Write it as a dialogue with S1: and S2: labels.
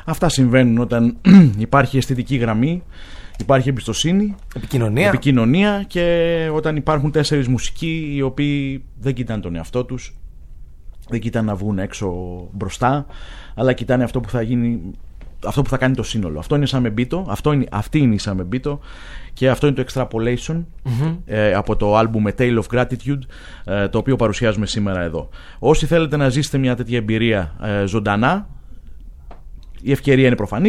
S1: Αυτά συμβαίνουν όταν υπάρχει αισθητική γραμμή, υπάρχει εμπιστοσύνη, επικοινωνία και όταν υπάρχουν 4 μουσικοί οι οποίοι δεν κοιτάνε τον εαυτό τους, δεν κοιτάνε να βγουν έξω μπροστά, αλλά κοιτάνε αυτό που θα γίνει, αυτό που θα κάνει το σύνολο. Αυτό είναι σαν Μεμπίτο, αυτή είναι η σαν Μεμπίτο και αυτό είναι το Extrapolation από το άλμπουμ A Tale of Gratitude, το οποίο παρουσιάζουμε σήμερα εδώ. Όσοι θέλετε να ζήσετε μια τέτοια εμπειρία ζωντανά, η ευκαιρία είναι προφανή.